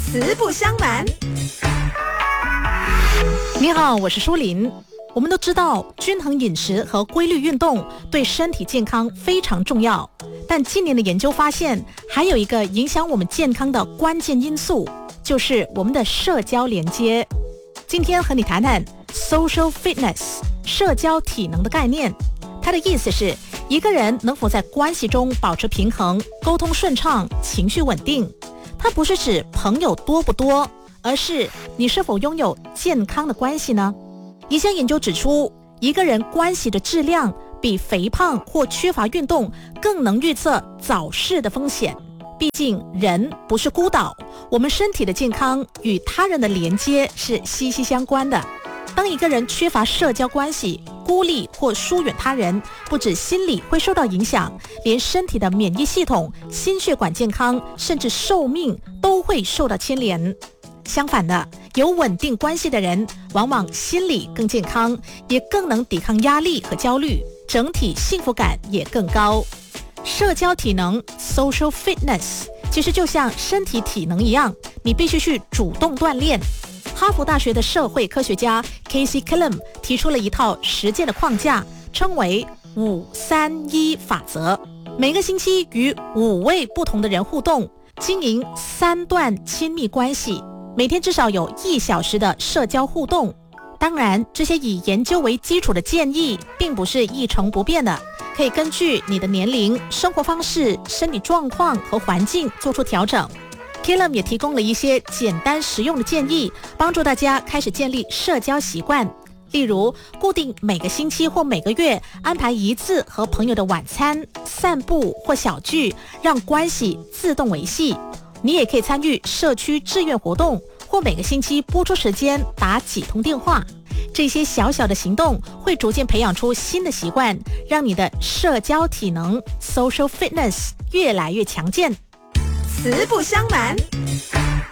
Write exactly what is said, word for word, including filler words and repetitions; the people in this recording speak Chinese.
实不相瞒。 你好，我是舒琳。我们都知道，均衡饮食和规律运动对身体健康非常重要。但近年的研究发现，还有一个影响我们健康的关键因素，就是我们的社交连接。今天和你谈谈 social fitness 社交体能的概念。它的意思是，一个人能否在关系中保持平衡、沟通顺畅、情绪稳定。它不是指朋友多不多，而是你是否拥有健康的关系呢？一项研究指出，一个人关系的质量比肥胖或缺乏运动更能预测早逝的风险。毕竟人不是孤岛，我们身体的健康与他人的连接是息息相关的。当一个人缺乏社交关系，孤立或疏远他人，不止心理会受到影响，连身体的免疫系统、心血管健康，甚至寿命都会受到牵连。相反的，有稳定关系的人，往往心理更健康，也更能抵抗压力和焦虑，整体幸福感也更高。社交体能 social fitness 其实就像身体体能一样，你必须去主动锻炼。哈佛大学的社会科学家 Casey Killam 提出了一套实践的框架，称为五三一法则。每个星期与五位不同的人互动，经营三段亲密关系，每天至少有一小时的社交互动。当然，这些以研究为基础的建议并不是一成不变的，可以根据你的年龄、生活方式、身体状况和环境做出调整。Killam 也提供了一些简单实用的建议，帮助大家开始建立社交习惯。例如，固定每个星期或每个月安排一次和朋友的晚餐、散步或小聚，让关系自动维系。你也可以参与社区志愿活动，或每个星期拨出时间打几通电话。这些小小的行动会逐渐培养出新的习惯，让你的社交体能 social fitness 越来越强健。 实不相瞒。